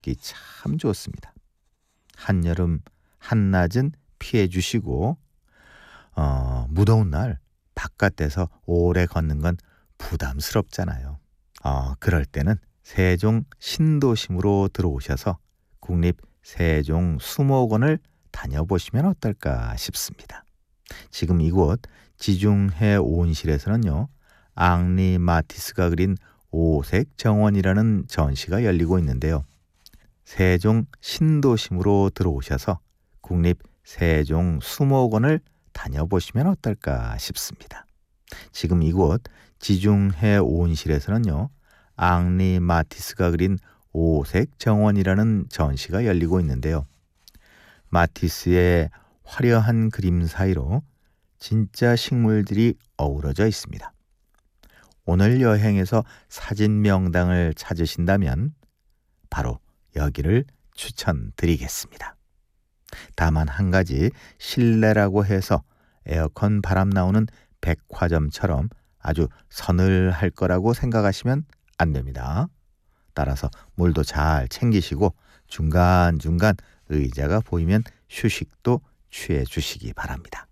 걷기 참 좋습니다. 한여름 한낮은 피해 주시고 무더운 날 바깥에서 오래 걷는 건 부담스럽잖아요. 그럴 때는 세종 신도심으로 들어오셔서 국립 세종 수목원을 다녀보시면 어떨까 싶습니다. 지금 이곳 지중해 온실에서는요, 앙리 마티스가 그린 오색 정원이라는 전시가 열리고 있는데요. 세종 신도심으로 들어오셔서 국립 세종 수목원을 다녀보시면 어떨까 싶습니다. 지금 이곳 지중해 온실에서는요, 앙리 마티스가 그린 오색 정원이라는 전시가 열리고 있는데요. 마티스의 화려한 그림 사이로 진짜 식물들이 어우러져 있습니다. 오늘 여행에서 사진 명당을 찾으신다면 바로 여기를 추천드리겠습니다. 다만 한 가지, 실내라고 해서 에어컨 바람 나오는 백화점처럼 아주 서늘할 거라고 생각하시면 안 됩니다. 따라서 물도 잘 챙기시고 중간중간 의자가 보이면 휴식도 취해 주시기 바랍니다.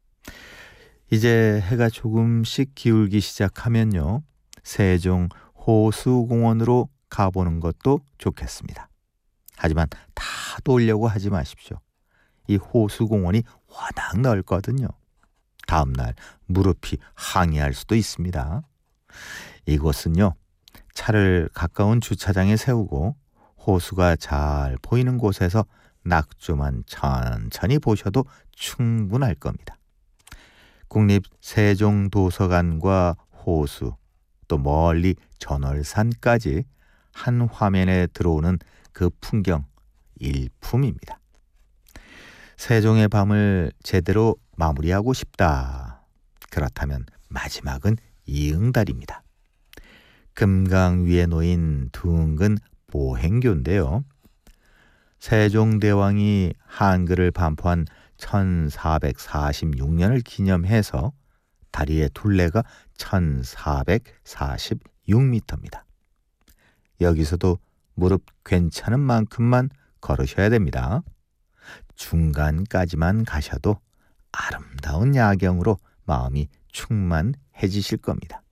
이제 해가 조금씩 기울기 시작하면요, 세종 호수공원으로 가보는 것도 좋겠습니다. 하지만 다 돌려고 하지 마십시오. 이 호수공원이 워낙 넓거든요. 다음날 무릎이 항의할 수도 있습니다. 이곳은요, 차를 가까운 주차장에 세우고 호수가 잘 보이는 곳에서 낙조만 천천히 보셔도 충분할 겁니다. 국립 세종도서관과 호수, 또 멀리 전월산까지 한 화면에 들어오는 그 풍경 일품입니다. 세종의 밤을 제대로 마무리하고 싶다. 그렇다면 마지막은 이응달입니다. 금강 위에 놓인 둥근 보행교인데요. 세종대왕이 한글을 반포한 1446년을 기념해서 다리의 둘레가 1446m입니다. 여기서도 무릎 괜찮은 만큼만 걸으셔야 됩니다. 중간까지만 가셔도 아름다운 야경으로 마음이 충만해지실 겁니다.